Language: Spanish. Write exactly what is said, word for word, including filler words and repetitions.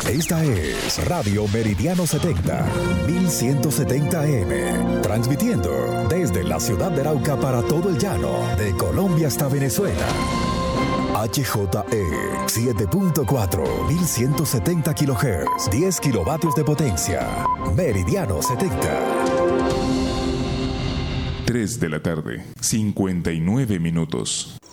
Esta es Radio Meridiano setenta, mil ciento setenta A M, transmitiendo desde la ciudad de Arauca para todo el llano, de Colombia hasta Venezuela. H J E siete punto cuatro, mil ciento setenta kilohertz, diez kilovatios de potencia. Meridiano setenta. tres de la tarde, cincuenta y nueve minutos.